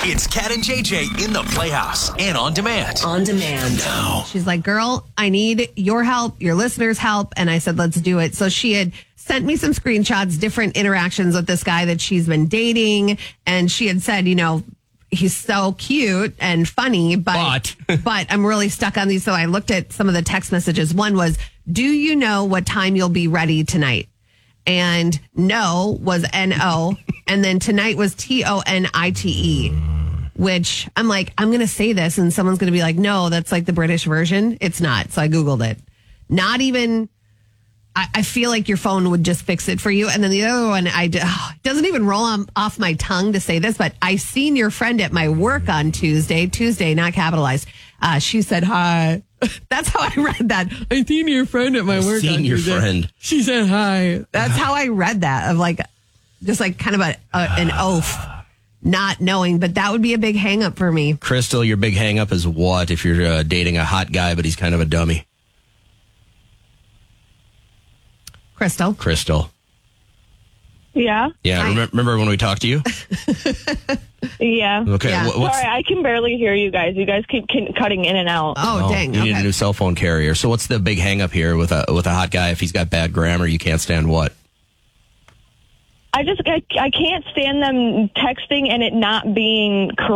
It's Kat and JJ in the Playhouse and on demand. On demand. Now. She's like, girl, I need your help, your listeners' help. And I said, let's do it. So she had sent me some screenshots, different interactions with this guy that she's been dating. And she had said, he's so cute and funny, but I'm really stuck on these. So I looked at some of the text messages. One was, do you know what time you'll be ready tonight? And no was N-O. And then tonight was T-O-N-I-T-E, which I'm like, I'm going to say this and someone's going to be like, no, that's like the British version. It's not. So I Googled it. Not even, I feel like your phone would just fix it for you. And then the other one, it doesn't even roll off my tongue to say this, but I seen your friend at my work on Tuesday, not capitalized. She said, hi. That's how I read that. I seen your friend at my work. Seen your friend. She said hi. That's how I read that, of like, just like kind of an oath, not knowing. But that would be a big hang up for me. Crystal, your big hang up is what if you're dating a hot guy, but he's kind of a dummy? Crystal. Yeah. Yeah. Remember when we talked to you? Yeah. Okay. Yeah. Sorry, I can barely hear you guys. You guys keep cutting in and out. Oh, dang. You need Okay. a new cell phone carrier. So what's the big hang up here with a hot guy? If he's got bad grammar, you can't stand what? I can't stand them texting and it not being correct.